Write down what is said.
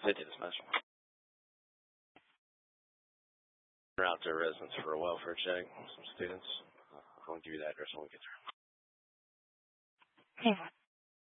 City Dispatch. We're out to residents for a welfare check, some students. I'll give you the address when we get there. Okay.